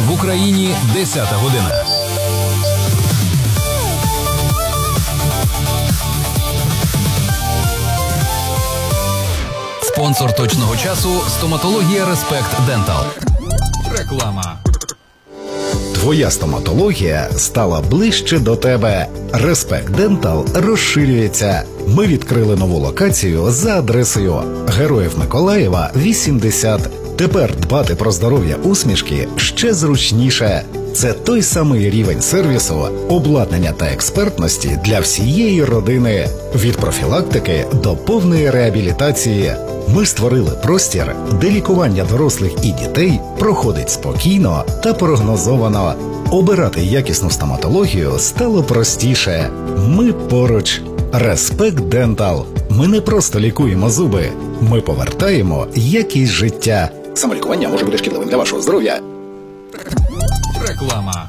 В Україні 10 година. Спонсор точного часу – стоматологія Респект Дентал. Реклама. Твоя стоматологія стала ближче до тебе. Респект Дентал розширюється. Ми відкрили нову локацію за адресою Героїв Миколаєва, 80. Тепер дбати про здоров'я усмішки ще зручніше. Це той самий рівень сервісу, обладнання та експертності для всієї родини. Від профілактики до повної реабілітації. Ми створили простір, де лікування дорослих і дітей проходить спокійно та прогнозовано. Обирати якісну стоматологію стало простіше. Ми поруч. Респект Дентал. Ми не просто лікуємо зуби. Ми повертаємо якість життя. Самолікування може бути шкідливим для вашого здоров'я. Реклама.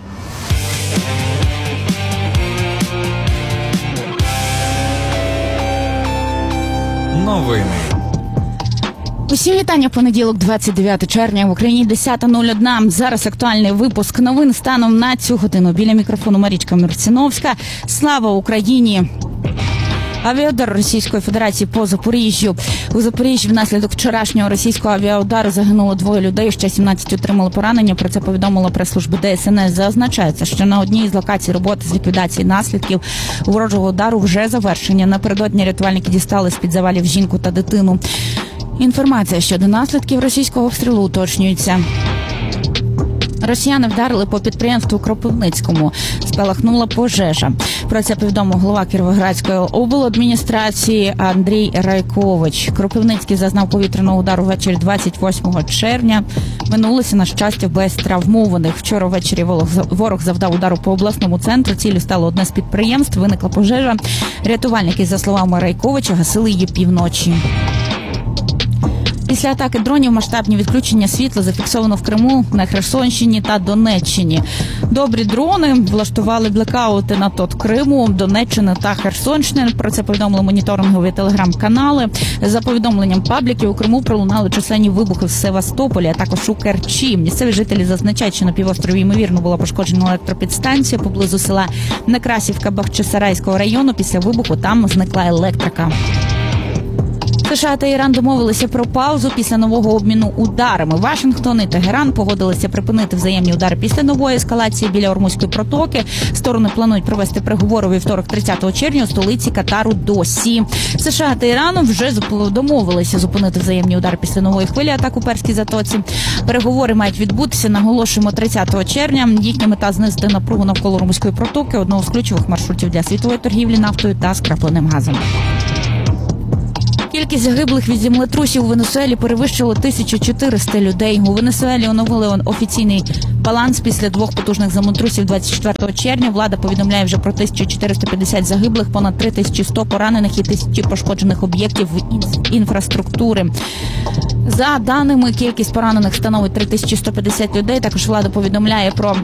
Новини. Усім вітання. Понеділок, 29 червня. В Україні 10:01. Зараз актуальний випуск новин станом на цю годину. Біля мікрофону Марічка Мерціновська. Слава Україні! Авіаудар Російської Федерації по Запоріжжю. У Запоріжжі внаслідок вчорашнього російського авіаудару загинуло 2 людей, ще 17 отримали поранення. Про це повідомила прес-служба ДСНС. Зазначається, що на одній із локацій роботи з ліквідації наслідків ворожого удару вже завершення. Напередодні рятувальники дістали з-під завалів жінку та дитину. Інформація щодо наслідків російського обстрілу уточнюється. Росіяни вдарили по підприємству Кропивницькому. Спалахнула пожежа. Про це повідомив голова Кіровоградської обладміністрації Андрій Райкович. Кропивницький зазнав повітряного удару ввечері 28 червня. Минулося, на щастя, без травмованих. Вчора ввечері ворог завдав удару по обласному центру. Ціллю стало одне з підприємств. Виникла пожежа. Рятувальники, за словами Райковича, гасили її півночі. Після атаки дронів масштабні відключення світла зафіксовано в Криму, на Херсонщині та Донеччині. Добрі дрони влаштували блекаути на ТОТ Криму, Донеччини та Херсонщини. Про це повідомили моніторингові телеграм-канали. За повідомленням пабліків, у Криму пролунали численні вибухи в Севастополі, а також у Керчі. Місцеві жителі зазначають, що на півострові, ймовірно, була пошкоджена електропідстанція поблизу села Некрасівка Бахчисарайського району. Після вибуху там зникла електрика. США та Іран домовилися про паузу після нового обміну ударами. Вашингтон і Тегеран погодилися припинити взаємні удари після нової ескалації біля Ормузької протоки. Сторони планують провести переговори у вівторок 30 червня у столиці Катару Досі. США та Іраном вже домовилися зупинити взаємні удари після нової хвилі атак у Перській затоці. Переговори мають відбутися, наголошуємо, 30 червня. Їхня мета – знизити напругу навколо Ормузької протоки, одного з ключових маршрутів для світової торгівлі нафтою та скрапленим газом. Кількість загиблих від землетрусів у Венесуелі перевищила 1400 людей. У Венесуелі оновили офіційний баланс після 2 потужних землетрусів 24 червня. Влада повідомляє вже про 1450 загиблих, понад 3100 поранених і 1000 пошкоджених об'єктів інфраструктури. За даними, кількість поранених становить 3150 людей. Також влада повідомляє про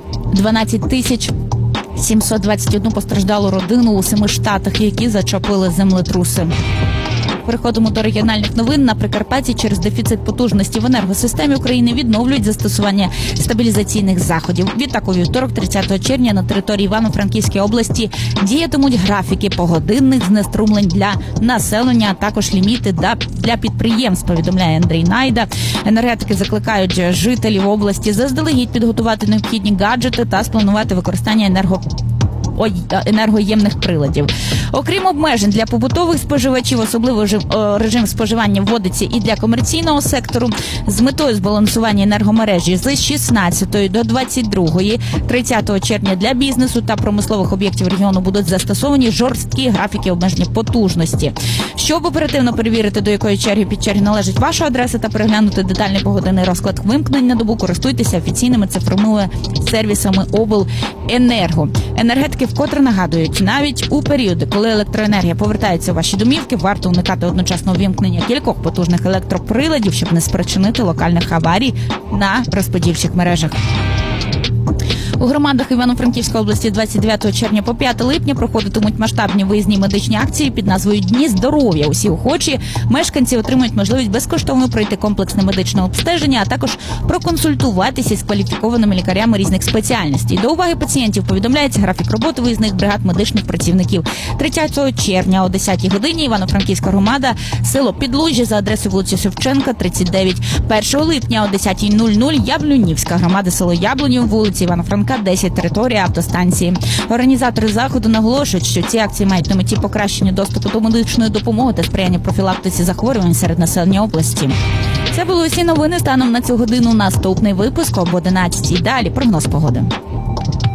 12721 постраждалу родину у 7 штатах, які зачепили землетруси. Переходимо до регіональних новин. На Прикарпатті через дефіцит потужності в енергосистемі України відновлюють застосування стабілізаційних заходів. Відтак у вівторок, 30 червня, на території Івано-Франківської області діятимуть графіки погодинних знеструмлень для населення, а також ліміти для підприємств, повідомляє Андрій Найда. Енергетики закликають жителів області заздалегідь підготувати необхідні гаджети та спланувати використання енергоємних приладів. Окрім обмежень для побутових споживачів, особливо режим споживання вводиться і для комерційного сектору. З метою збалансування енергомережі з 16 до 22, 30 червня для бізнесу та промислових об'єктів регіону будуть застосовані жорсткі графіки обмеження потужності. Щоб оперативно перевірити, до якої черги під черги належить ваша адреса та переглянути детальний погодинний розклад вимкнень на добу, користуйтеся офіційними цифровими сервісами обленерго. Енергетики вкотре нагадують, навіть у періоди, коли електроенергія повертається у ваші домівки, варто уникати одночасного вимкнення кількох потужних електроприладів, щоб не спричинити локальних аварій на розподільчих мережах. У громадах Івано-Франківської області 29 червня по 5 липня проходитимуть масштабні виїзні медичні акції під назвою «Дні здоров'я». Усі охочі мешканці отримують можливість безкоштовно пройти комплексне медичне обстеження, а також проконсультуватися з кваліфікованими лікарями різних спеціальностей. До уваги пацієнтів повідомляється графік роботи виїзних бригад медичних працівників. 30 червня о 10 годині Івано-Франківська громада, село Підлужжя за адресою вулиці Шевченка, 39. 1 липня о 10:00 Яблунівська громада, село Яблунів, вулиці Івано-Франка, 10, територія автостанції. Організатори заходу наголошують, що ці акції мають на меті покращення доступу до медичної допомоги та сприяння профілактиці захворювань серед населення області. Це були усі новини станом на цю годину. Наступний випуск об 11:00. Далі прогноз погоди.